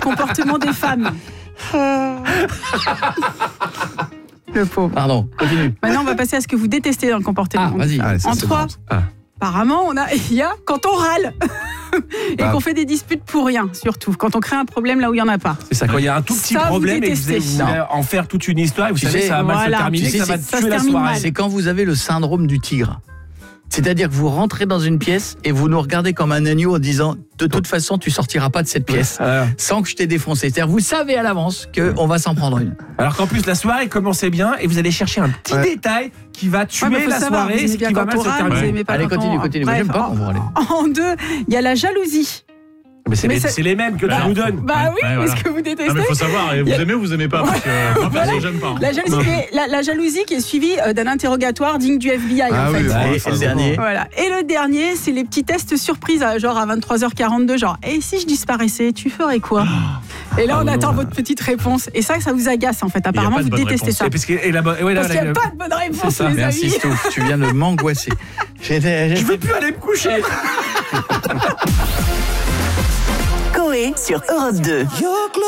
comportement des femmes. Le pauvre. Pardon, continue. Maintenant, on va passer à ce que vous détestez dans le comportement. Vas-y. Allez, ça, En c'est 3, bon. apparemment, il y a quand on râle et Ah. qu'on fait des disputes pour rien, surtout. Quand on crée un problème là où il n'y en a pas. C'est ça, quand il y a un tout petit Ça, vous problème et que détestez. vous voulez en faire toute une histoire, et vous Tu savez, sais, ça va mal se voilà. terminer, Tu sais, que ça va ça se tuer la termine soirée. mal. C'est quand vous avez le syndrome du tigre. C'est-à-dire que vous rentrez dans une pièce et vous nous regardez comme un agneau en disant de toute façon tu sortiras pas de cette pièce sans que je t'ai défoncé. C'est-à-dire vous savez à l'avance qu'on va s'en prendre une. Alors qu'en plus, la soirée commençait bien et vous allez chercher un petit détail qui va tuer Ouais, mais faut la savoir, soirée, vous aimez ce bien qui va quand mal on se râle, vous terminer. aimez pas Allez, quand continue. Moi, Bref, j'aime pas quand vous râlez. En 2, il y a la jalousie. Mais c'est Mais les, ça- c'est les mêmes que tu nous donnes. Bah oui, Ouais, voilà. parce que vous détestez. Non, mais il faut savoir, vous aimez ou vous aimez pas, parce que moi, perso, j'aime pas. La jalousie qui est suivie d'un interrogatoire digne du FBI, Ah en fait. oui, ouais, Et ça, le c'est dernier. Voilà. Et le dernier, c'est les petits tests surprises, genre à 23h42, genre, et si je disparaissais, tu ferais quoi? Et là, on attend votre petite réponse. Et ça vous agace, en fait. Apparemment, pas de vous bonne détestez réponse. ça. Et parce que, et là-bas, ouais, là, Parce qu'il n'y là, a pas de bonne réponse, ça. les Merci amis. Stouff, tu viens de m'angoisser. je veux plus aller me coucher. Coé sur Europe 2.